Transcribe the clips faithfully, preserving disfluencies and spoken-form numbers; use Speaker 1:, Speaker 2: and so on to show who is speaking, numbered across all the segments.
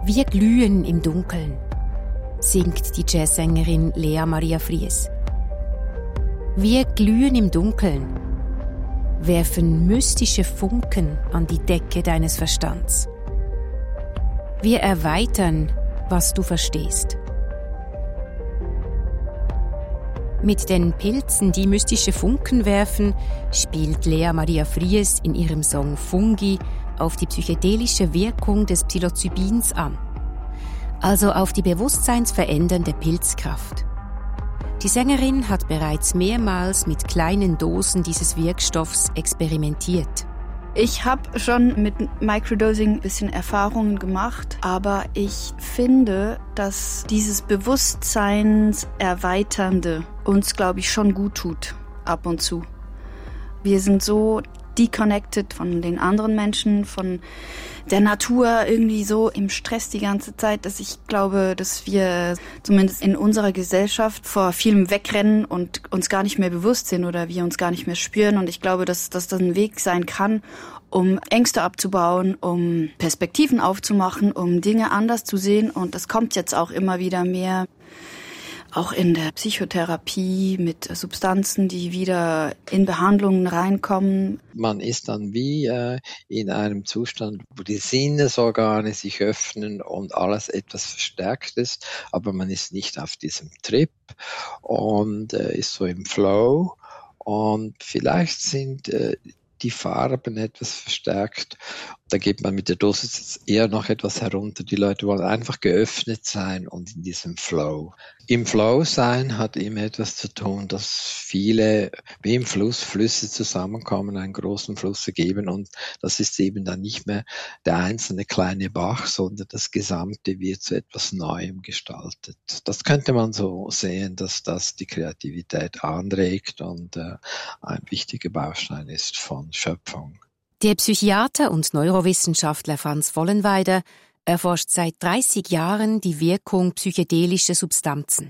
Speaker 1: Wir glühen im Dunkeln, singt die Jazzsängerin Lea Maria Fries. Wir glühen im Dunkeln, werfen mystische Funken an die Decke deines Verstands. Wir erweitern, was du verstehst. Mit den Pilzen, die mystische Funken werfen, spielt Lea Maria Fries in ihrem Song Fungi auf die psychedelische Wirkung des Psilocybins an, also auf die bewusstseinsverändernde Pilzkraft. Die Sängerin hat bereits mehrmals mit kleinen Dosen dieses Wirkstoffs experimentiert.
Speaker 2: Ich habe schon mit Microdosing ein bisschen Erfahrungen gemacht, aber ich finde, dass dieses Bewusstseinserweiternde uns, glaube ich, schon gut tut, ab und zu. Wir sind so deconnected von den anderen Menschen, von der Natur, irgendwie so im Stress die ganze Zeit, dass ich glaube, dass wir zumindest in unserer Gesellschaft vor vielem wegrennen und uns gar nicht mehr bewusst sind oder wir uns gar nicht mehr spüren. Und ich glaube, dass, dass das ein Weg sein kann, um Ängste abzubauen, um Perspektiven aufzumachen, um Dinge anders zu sehen. Und das kommt jetzt auch immer wieder mehr, auch in der Psychotherapie mit Substanzen, die wieder in Behandlungen reinkommen.
Speaker 3: Man ist dann wie äh, in einem Zustand, wo die Sinnesorgane sich öffnen und alles etwas verstärkt ist, aber man ist nicht auf diesem Trip und äh, ist so im Flow. Und vielleicht sind äh, die Farben etwas verstärkt. Da geht man mit der Dosis eher noch etwas herunter. Die Leute wollen einfach geöffnet sein und in diesem Flow. Im Flow sein hat immer etwas zu tun, dass viele, wie im Fluss, Flüsse zusammenkommen, einen großen Fluss ergeben und das ist eben dann nicht mehr der einzelne kleine Bach, sondern das Gesamte wird zu etwas Neuem gestaltet. Das könnte man so sehen, dass das die Kreativität anregt und äh, ein wichtiger Baustein ist von Schöpfung.
Speaker 1: Der Psychiater und Neurowissenschaftler Franz Vollenweider erforscht seit dreißig Jahren die Wirkung psychedelischer Substanzen.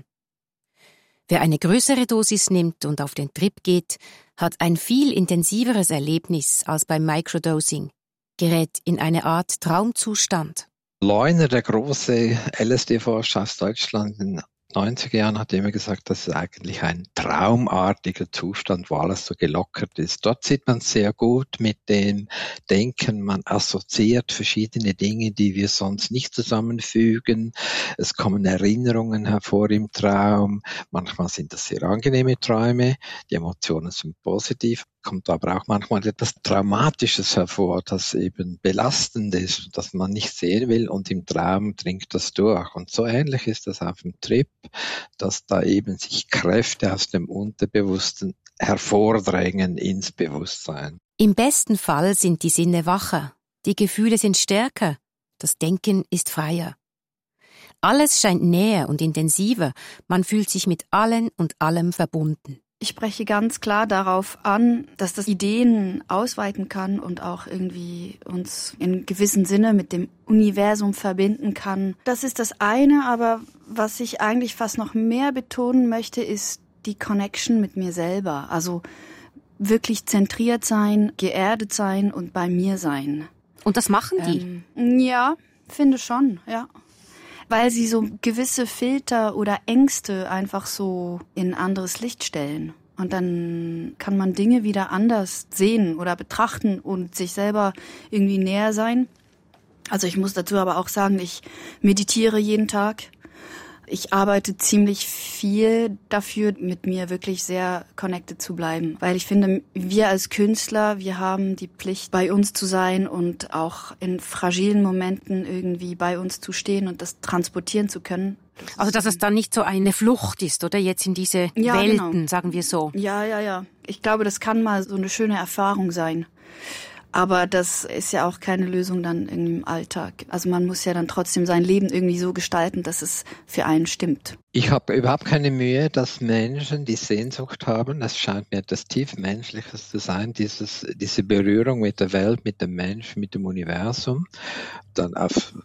Speaker 1: Wer eine größere Dosis nimmt und auf den Trip geht, hat ein viel intensiveres Erlebnis als beim Microdosing, gerät in eine Art Traumzustand.
Speaker 3: Leuner, der große L S D-Forscher aus Deutschland, in neunziger Jahren hat er immer gesagt, das ist eigentlich ein traumartiger Zustand, wo alles so gelockert ist. Dort sieht man sehr gut mit dem Denken, man assoziiert verschiedene Dinge, die wir sonst nicht zusammenfügen. Es kommen Erinnerungen hervor im Traum. Manchmal sind das sehr angenehme Träume, die Emotionen sind positiv. Kommt aber auch manchmal etwas Traumatisches hervor, das eben belastend ist, das man nicht sehen will und im Traum dringt das durch. Und so ähnlich ist das auf dem Trip, dass da eben sich Kräfte aus dem Unterbewussten hervordrängen ins Bewusstsein.
Speaker 1: Im besten Fall sind die Sinne wacher, die Gefühle sind stärker, das Denken ist freier. Alles scheint näher und intensiver, man fühlt sich mit allen und allem verbunden.
Speaker 2: Ich spreche ganz klar darauf an, dass das Ideen ausweiten kann und auch irgendwie uns in gewissem Sinne mit dem Universum verbinden kann. Das ist das eine, aber was ich eigentlich fast noch mehr betonen möchte, ist die Connection mit mir selber. Also wirklich zentriert sein, geerdet sein und bei mir sein.
Speaker 1: Und das machen die?
Speaker 2: Ähm, ja, finde schon, ja. Weil sie so gewisse Filter oder Ängste einfach so in anderes Licht stellen. Und dann kann man Dinge wieder anders sehen oder betrachten und sich selber irgendwie näher sein. Also ich muss dazu aber auch sagen, ich meditiere jeden Tag. Ich arbeite ziemlich viel dafür, mit mir wirklich sehr connected zu bleiben. Weil ich finde, wir als Künstler, wir haben die Pflicht, bei uns zu sein und auch in fragilen Momenten irgendwie bei uns zu stehen und das transportieren zu können.
Speaker 1: Das also dass es dann nicht so eine Flucht ist, oder? Jetzt in diese
Speaker 2: ja,
Speaker 1: Welten,
Speaker 2: genau.
Speaker 1: Sagen wir so.
Speaker 2: Ja, ja, ja. Ich glaube, das kann mal so eine schöne Erfahrung sein. Aber das ist ja auch keine Lösung dann im Alltag. Also man muss ja dann trotzdem sein Leben irgendwie so gestalten, dass es für einen stimmt.
Speaker 3: Ich habe überhaupt keine Mühe, dass Menschen die Sehnsucht haben, es scheint mir etwas tiefmenschliches zu sein, dieses, diese Berührung mit der Welt, mit dem Menschen, mit dem Universum, dann auf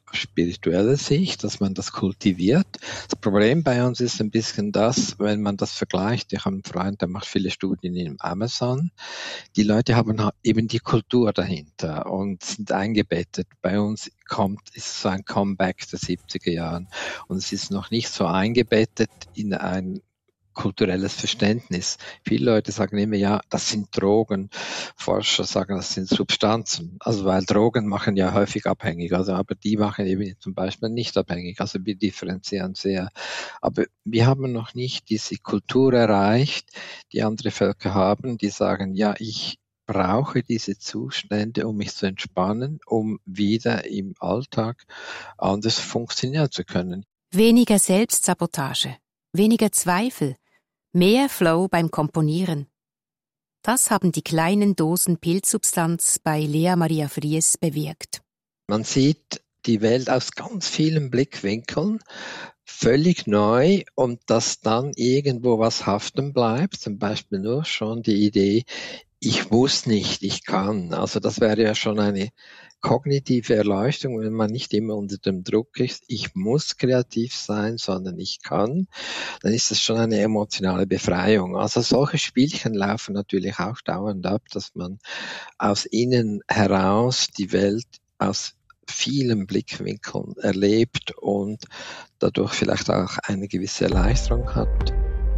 Speaker 3: spiritueller Sicht, dass man das kultiviert. Das Problem bei uns ist ein bisschen das, wenn man das vergleicht. Ich habe einen Freund, der macht viele Studien im Amazon. Die Leute haben eben die Kultur dahinter und sind eingebettet. Bei uns kommt, ist so ein Comeback der siebziger Jahren und es ist noch nicht so eingebettet in ein kulturelles Verständnis. Viele Leute sagen immer, ja, das sind Drogen. Forscher sagen, das sind Substanzen. Also weil Drogen machen ja häufig abhängig, also aber die machen eben zum Beispiel nicht abhängig. Also wir differenzieren sehr. Aber wir haben noch nicht diese Kultur erreicht, die andere Völker haben, die sagen, ja, ich brauche diese Zustände, um mich zu entspannen, um wieder im Alltag anders funktionieren zu können.
Speaker 1: Weniger Selbstsabotage, weniger Zweifel, mehr Flow beim Komponieren. Das haben die kleinen Dosen Pilzsubstanz bei Lea Maria Fries bewirkt.
Speaker 3: Man sieht die Welt aus ganz vielen Blickwinkeln, völlig neu, und dass dann irgendwo was haften bleibt, zum Beispiel nur schon die Idee, ich muss nicht, ich kann. Also das wäre ja schon eine kognitive Erleuchtung, wenn man nicht immer unter dem Druck ist, ich muss kreativ sein, sondern ich kann, dann ist das schon eine emotionale Befreiung. Also solche Spielchen laufen natürlich auch dauernd ab, dass man aus innen heraus die Welt aus vielen Blickwinkeln erlebt und dadurch vielleicht auch eine gewisse Erleichterung hat.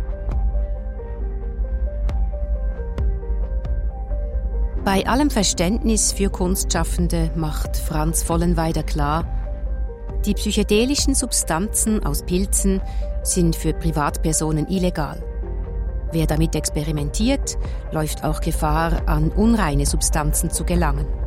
Speaker 1: Bei allem Verständnis für Kunstschaffende macht Franz Vollenweider klar, die psychedelischen Substanzen aus Pilzen sind für Privatpersonen illegal. Wer damit experimentiert, läuft auch Gefahr, an unreine Substanzen zu gelangen.